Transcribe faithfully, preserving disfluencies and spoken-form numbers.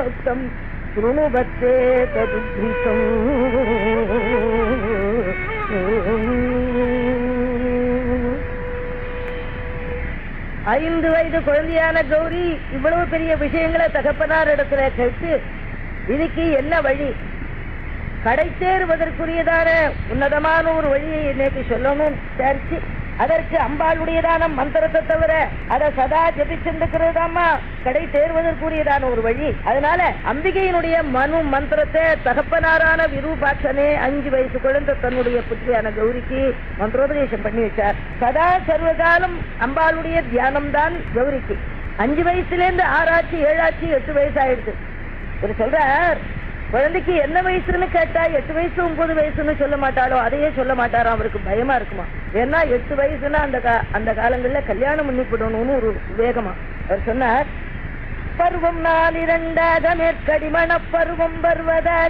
புரோக்தம் சுணுபத்தே ததுத்ரிதம். ஐந்து வயது குழந்தையான கௌரி இவ்வளவு பெரிய விஷயங்களை தகப்பனார் இடத்துல கேட்டு இதுக்கு என்ன வழி, கடை தேறுவதற்குரியதான உன்னதமான ஒரு வழியை இன்னைக்கு சொல்லணும் விசாரிச்சு அதற்கு அம்பாளுடையதான மந்திரத்தை தவிர அதை சதா ஜபிச்சிருக்கிறதாமா கடை தேர்வதற்குரியதான ஒரு வழி. அதனால அம்பிகையினுடைய மனு மந்திரத்தை தகப்பனாரான விரூபாட்சனே அஞ்சு வயசு குழந்தை தன்னுடைய புத்திரியான கௌரிக்கு மந்திரோபதேசம் பண்ணி வச்சார். சதா சர்வகாலம் அம்பாளுடைய தியானம் தான் கௌரிக்கு. அஞ்சு வயசுல இருந்து ஆறாச்சு ஏழாச்சு எட்டு வயசு ஆயிடுது. ஒரு சொல்றார், குழந்தைக்கு என்ன வயசுன்னு கேட்டா எட்டு வயசு ஒன்பது வயசுன்னு சொல்ல மாட்டாளோ அதையே சொல்ல மாட்டாரோ, அவருக்கு பயமா இருக்குமா. ஏன்னா எட்டு வயசுன்னா அந்த அந்த காலங்கள்ல கல்யாணம் பண்ணிவிடணும்னு ஒரு வேகமா. அவர் சொன்னார், பருவம் நாள் இரண்டாக மேற்கடிமண பருவம் வருவதாக